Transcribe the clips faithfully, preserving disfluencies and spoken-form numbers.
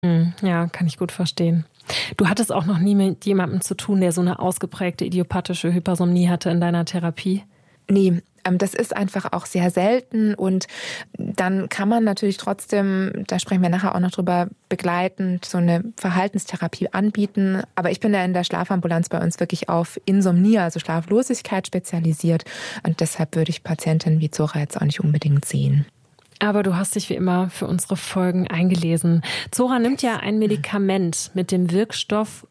Hm, ja, kann ich gut verstehen. Du hattest auch noch nie mit jemandem zu tun, der so eine ausgeprägte idiopathische Hypersomnie hatte in deiner Therapie? Nee, ähm, das ist einfach auch sehr selten und dann kann man natürlich trotzdem, da sprechen wir nachher auch noch drüber, begleitend so eine Verhaltenstherapie anbieten. Aber ich bin ja in der Schlafambulanz bei uns wirklich auf Insomnie, also Schlaflosigkeit spezialisiert und deshalb würde ich Patientinnen wie Zora jetzt auch nicht unbedingt sehen. Aber du hast dich wie immer für unsere Folgen eingelesen. Zora nimmt ja ein Medikament mit dem Wirkstoff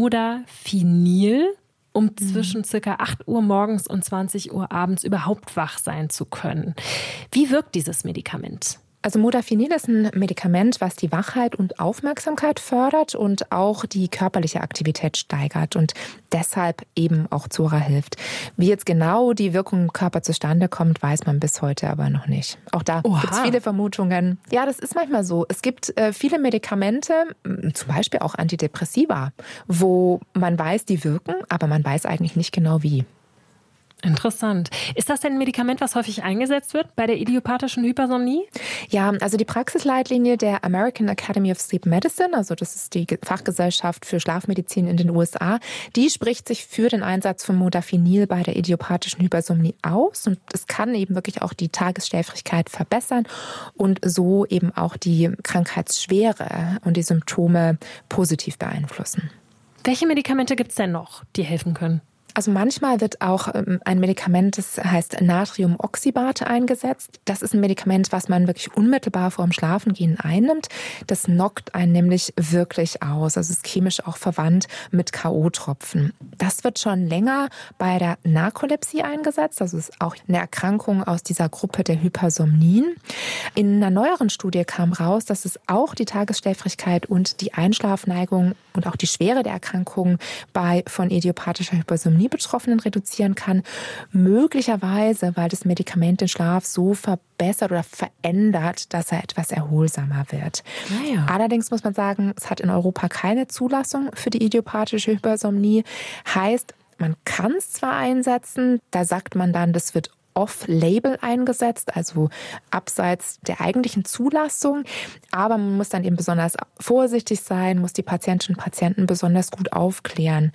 Modafinil, um zwischen circa acht Uhr morgens und zwanzig Uhr abends überhaupt wach sein zu können. Wie wirkt dieses Medikament? Also Modafinil ist ein Medikament, was die Wachheit und Aufmerksamkeit fördert und auch die körperliche Aktivität steigert und deshalb eben auch Zora hilft. Wie jetzt genau die Wirkung im Körper zustande kommt, weiß man bis heute aber noch nicht. Auch da gibt es viele Vermutungen. Ja, das ist manchmal so. Es gibt äh, viele Medikamente, zum Beispiel auch Antidepressiva, wo man weiß, die wirken, aber man weiß eigentlich nicht genau wie. Interessant. Ist das denn ein Medikament, was häufig eingesetzt wird bei der idiopathischen Hypersomnie? Ja, also die Praxisleitlinie der American Academy of Sleep Medicine, also das ist die Fachgesellschaft für Schlafmedizin in den U S A, die spricht sich für den Einsatz von Modafinil bei der idiopathischen Hypersomnie aus. Und es kann eben wirklich auch die Tagesschläfrigkeit verbessern und so eben auch die Krankheitsschwere und die Symptome positiv beeinflussen. Welche Medikamente gibt es denn noch, die helfen können? Also manchmal wird auch ein Medikament, das heißt Natriumoxybat, eingesetzt. Das ist ein Medikament, was man wirklich unmittelbar vor dem Schlafengehen einnimmt. Das knockt einen nämlich wirklich aus. Also es ist chemisch auch verwandt mit K O-Tropfen. Das wird schon länger bei der Narkolepsie eingesetzt. Also es ist auch eine Erkrankung aus dieser Gruppe der Hypersomnien. In einer neueren Studie kam raus, dass es auch die Tagesschläfrigkeit und die Einschlafneigung und auch die Schwere der Erkrankung bei von idiopathischer Hypersomnie Betroffenen reduzieren kann, möglicherweise, weil das Medikament den Schlaf so verbessert oder verändert, dass er etwas erholsamer wird. Naja. Allerdings muss man sagen, es hat in Europa keine Zulassung für die idiopathische Hypersomnie. Heißt, man kann es zwar einsetzen, da sagt man dann, das wird off-label eingesetzt, also abseits der eigentlichen Zulassung. Aber man muss dann eben besonders vorsichtig sein, muss die Patientinnen und Patienten besonders gut aufklären.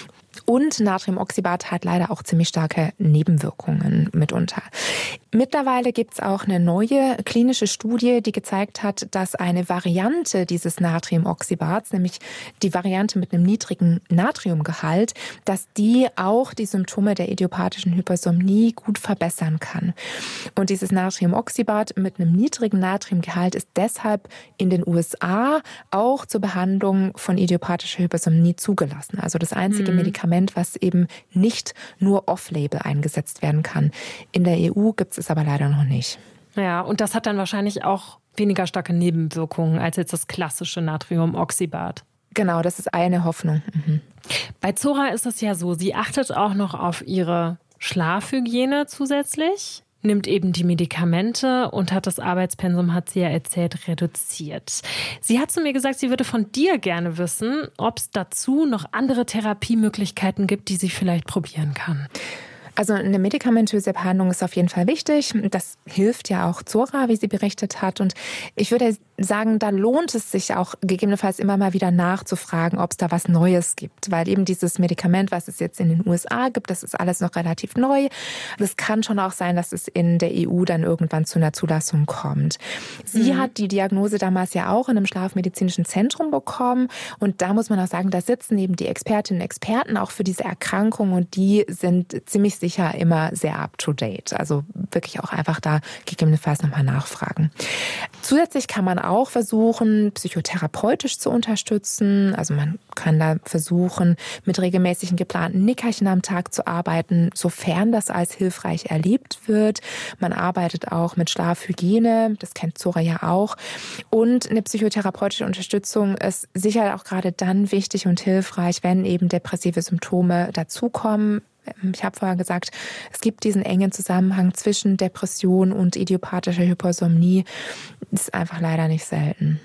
Und Natriumoxybat hat leider auch ziemlich starke Nebenwirkungen mitunter. Mittlerweile gibt es auch eine neue klinische Studie, die gezeigt hat, dass eine Variante dieses Natriumoxybats, nämlich die Variante mit einem niedrigen Natriumgehalt, dass die auch die Symptome der idiopathischen Hypersomnie gut verbessern kann. Und dieses Natriumoxybat mit einem niedrigen Natriumgehalt ist deshalb in den U S A auch zur Behandlung von idiopathischer Hypersomnie zugelassen. Also das einzige mhm. Medikament, was eben nicht nur off-label eingesetzt werden kann. In der E U gibt es aber leider noch nicht. Ja, und das hat dann wahrscheinlich auch weniger starke Nebenwirkungen als jetzt das klassische Natriumoxybat. Genau, das ist eine Hoffnung. Mhm. Bei Zora ist es ja so, sie achtet auch noch auf ihre Schlafhygiene zusätzlich, nimmt eben die Medikamente und hat das Arbeitspensum, hat sie ja erzählt, reduziert. Sie hat zu mir gesagt, sie würde von dir gerne wissen, ob es dazu noch andere Therapiemöglichkeiten gibt, die sie vielleicht probieren kann. Also eine medikamentöse Behandlung ist auf jeden Fall wichtig. Das hilft ja auch Zora, wie sie berichtet hat. Und ich würde sagen, da lohnt es sich auch gegebenenfalls immer mal wieder nachzufragen, ob es da was Neues gibt. Weil eben dieses Medikament, was es jetzt in den U S A gibt, das ist alles noch relativ neu. Es kann schon auch sein, dass es in der E U dann irgendwann zu einer Zulassung kommt. Sie mhm. hat die Diagnose damals ja auch in einem schlafmedizinischen Zentrum bekommen. Und da muss man auch sagen, da sitzen eben die Expertinnen und Experten auch für diese Erkrankung und die sind ziemlich sicher immer sehr up-to-date. Also wirklich auch einfach da gegebenenfalls nochmal nachfragen. Zusätzlich kann man auch versuchen, psychotherapeutisch zu unterstützen. Also man kann da versuchen, mit regelmäßigen geplanten Nickerchen am Tag zu arbeiten, sofern das als hilfreich erlebt wird. Man arbeitet auch mit Schlafhygiene, das kennt Zora ja auch. Und eine psychotherapeutische Unterstützung ist sicher auch gerade dann wichtig und hilfreich, wenn eben depressive Symptome dazukommen. Ich habe vorher gesagt, es gibt diesen engen Zusammenhang zwischen Depression und idiopathischer Hypersomnie. Das ist einfach leider nicht selten.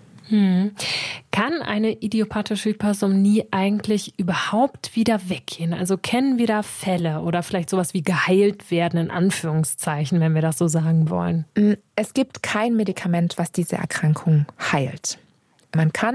Hm. Kann eine idiopathische Hypersomnie eigentlich überhaupt wieder weggehen? Also kennen wir da Fälle oder vielleicht sowas wie geheilt werden, in Anführungszeichen, wenn wir das so sagen wollen? Es gibt kein Medikament, was diese Erkrankung heilt. Man kann